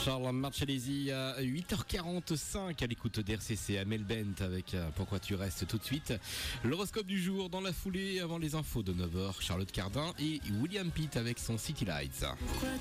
Charles Marcellesi à 8h45 à l'écoute d'RCC à Melbent avec Pourquoi tu restes tout de suite. L'horoscope du jour dans la foulée avant les infos de 9h. Charlotte Cardin et William Pitt avec son City Lights. Pourquoi